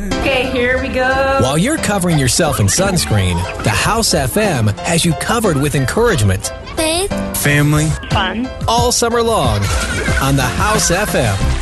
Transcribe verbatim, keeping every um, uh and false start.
Okay, here we go. While you're covering yourself in sunscreen, the House F M has you covered with encouragement, faith, family, Fun. all summer long on the House F M.